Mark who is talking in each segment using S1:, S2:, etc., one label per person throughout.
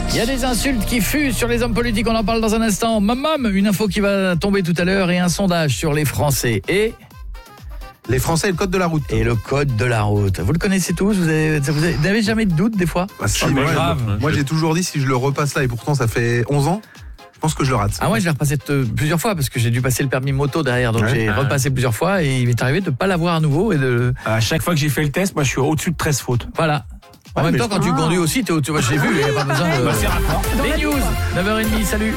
S1: Il y a des insultes qui fusent sur les hommes politiques, on en parle dans un instant. Mamam, une info qui va tomber tout à l'heure et un sondage sur les Français et...
S2: Les Français et le code de la route.
S1: Et le code de la route. Vous le connaissez tous? Vous n'avez jamais de doute des fois?
S2: Moi j'ai toujours dit si je le repasse là et pourtant ça fait 11 ans, je pense que je le rate.
S1: Ah ouais, je l'ai repassé plusieurs fois parce que j'ai dû passer le permis moto derrière, donc j'ai repassé plusieurs fois et il m'est arrivé de ne pas l'avoir à nouveau.
S3: À chaque fois que j'ai fait le test, moi je suis au-dessus de 13 fautes.
S1: Voilà. En même temps, quand tu conduis aussi, tu vois, je l'ai vu, il n'y a pas besoin de...
S3: c'est raccord.
S1: Les news, 9h30, salut.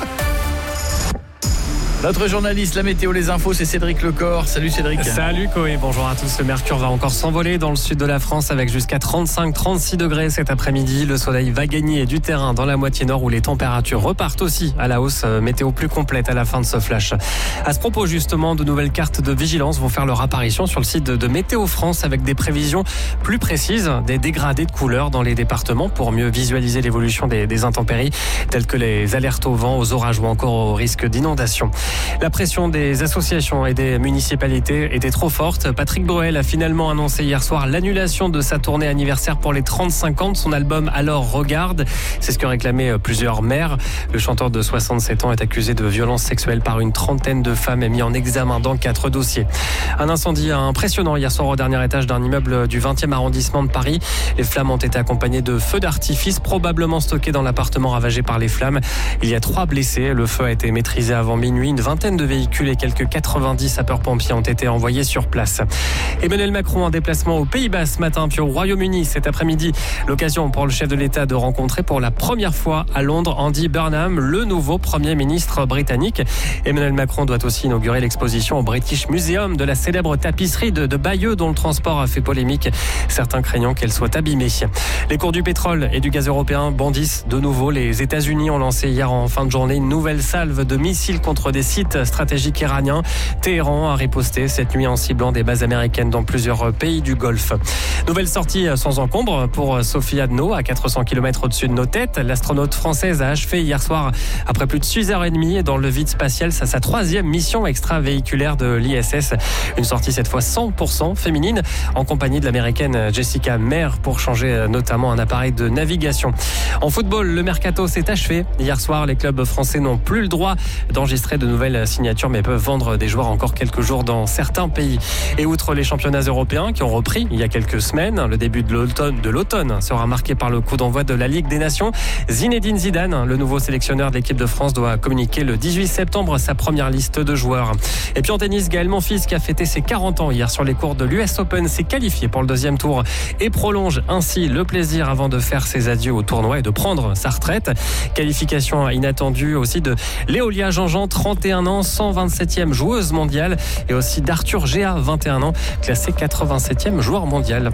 S1: Notre journaliste, la météo, les infos, c'est Cédric Lecor. Salut Cédric.
S4: Salut Koé, bonjour à tous. Le mercure va encore s'envoler dans le sud de la France avec jusqu'à 35-36 degrés cet après-midi. Le soleil va gagner du terrain dans la moitié nord où les températures repartent aussi à la hausse. Météo plus complète à la fin de ce flash. À ce propos justement, de nouvelles cartes de vigilance vont faire leur apparition sur le site de Météo France avec des prévisions plus précises, des dégradés de couleurs dans les départements pour mieux visualiser l'évolution des intempéries telles que les alertes au vent, aux orages ou encore au risque d'inondation. La pression des associations et des municipalités était trop forte. Patrick Bruel a finalement annoncé hier soir l'annulation de sa tournée anniversaire pour les 35 ans de son album Alors Regarde. C'est ce que réclamaient plusieurs maires. Le chanteur de 67 ans est accusé de violences sexuelles par une trentaine de femmes et mis en examen dans 4 dossiers. Un incendie impressionnant hier soir au dernier étage d'un immeuble du 20e arrondissement de Paris. Les flammes ont été accompagnées de feux d'artifice probablement stockés dans l'appartement ravagé par les flammes. Il y a 3 blessés. Le feu a été maîtrisé avant minuit. Une vingtaine de véhicules et quelques 90 sapeurs-pompiers ont été envoyés sur place. Emmanuel Macron en déplacement aux Pays-Bas ce matin, puis au Royaume-Uni cet après-midi. L'occasion pour le chef de l'État de rencontrer pour la première fois à Londres Andy Burnham, le nouveau Premier ministre britannique. Emmanuel Macron doit aussi inaugurer l'exposition au British Museum de la célèbre tapisserie de Bayeux dont le transport a fait polémique. Certains craignant qu'elle soit abîmée. Les cours du pétrole et du gaz européen bondissent de nouveau. Les États-Unis ont lancé hier en fin de journée une nouvelle salve de missiles contre des sites stratégique iranien. Téhéran a riposté cette nuit en ciblant des bases américaines dans plusieurs pays du Golfe. Nouvelle sortie sans encombre pour Sophie Adno à 400 km au-dessus de nos têtes. L'astronaute française a achevé hier soir, après plus de 6h30 dans le vide spatial, sa 3e mission extravéhiculaire de l'ISS. Une sortie cette fois 100% féminine en compagnie de l'américaine Jessica Meir pour changer notamment un appareil de navigation. En football, le mercato s'est achevé. Hier soir, les clubs français n'ont plus le droit d'enregistrer de nouvelles signatures mais peuvent vendre des joueurs encore quelques jours dans certains pays. Et outre les championnats européens qui ont repris il y a quelques semaines, le début de l'automne sera marqué par le coup d'envoi de la Ligue des Nations. Zinedine Zidane, le nouveau sélectionneur de l'équipe de France, doit communiquer le 18 septembre sa première liste de joueurs. Et puis en tennis, Gaël Monfils qui a fêté ses 40 ans hier sur les cours de l'US Open s'est qualifié pour le 2e tour et prolonge ainsi le plaisir avant de faire ses adieux au tournoi et de prendre sa retraite. Qualification inattendue aussi de Léolia Jean-Jean, 31 ans, 127e joueuse mondiale, et aussi d'Arthur Géa, 21 ans, classé 87e joueur mondial.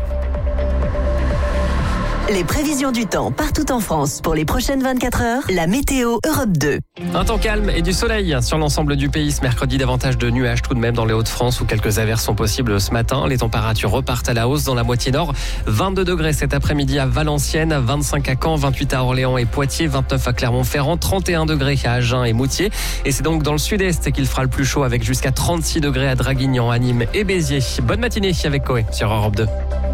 S5: Les prévisions du temps partout en France pour les prochaines 24 heures, la météo Europe 2.
S4: Un temps calme et du soleil sur l'ensemble du pays ce mercredi, davantage de nuages tout de même dans les Hauts-de-France où quelques averses sont possibles ce matin. Les températures repartent à la hausse dans la moitié nord. 22 degrés cet après-midi à Valenciennes, 25 à Caen, 28 à Orléans et Poitiers, 29 à Clermont-Ferrand, 31 degrés à Agen et Moutier. Et c'est donc dans le sud-est qu'il fera le plus chaud avec jusqu'à 36 degrés à Draguignan, à Nîmes et Béziers. Bonne matinée avec Koé sur Europe 2.